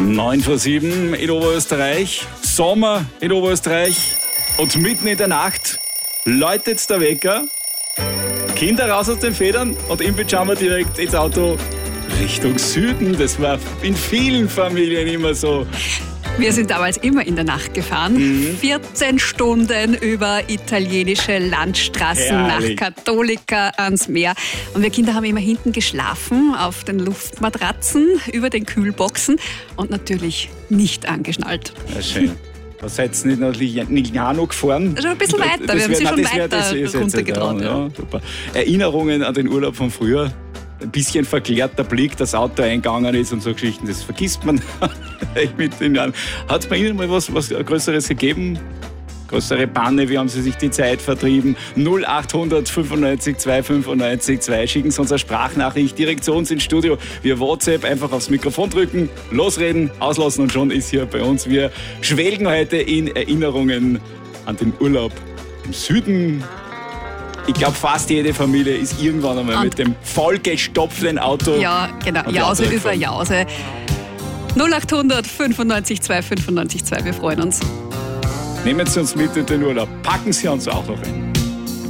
9:07 in Oberösterreich, Sommer in Oberösterreich und mitten in der Nacht läutet der Wecker, Kinder raus aus den Federn und im Pyjama direkt ins Auto Richtung Süden. Das war in vielen Familien immer so. Wir sind damals immer in der Nacht gefahren. 14 Stunden über italienische Landstraßen Herrlich. nach Katholika ans Meer. Und wir Kinder haben immer hinten geschlafen, auf den Luftmatratzen, über den Kühlboxen und natürlich nicht angeschnallt. Ja, schön. Da seid ihr nicht Lignano gefahren? Also ein bisschen weiter, wir haben sie schon weiter runtergetraut. Ja, super. Erinnerungen an den Urlaub von früher. Ein bisschen verklärter Blick, das Auto eingegangen ist und so Geschichten, das vergisst man mit den Jahren. Hat es bei Ihnen mal was Größeres gegeben? Größere Panne, wie haben Sie sich die Zeit vertrieben? 0800 95 2 95 2. Schicken Sie uns eine Sprachnachricht direkt zu uns ins Studio via WhatsApp. Einfach aufs Mikrofon drücken, losreden, auslassen und schon ist hier bei uns. Wir schwelgen heute in Erinnerungen an den Urlaub im Süden. Ich glaube, fast jede Familie ist irgendwann einmal mit dem vollgestopften Auto. Ja, genau. Jause über Jause. 0800 95 2 95 2. Wir freuen uns. Nehmen Sie uns mit in den Urlaub. Packen Sie uns auch noch ein.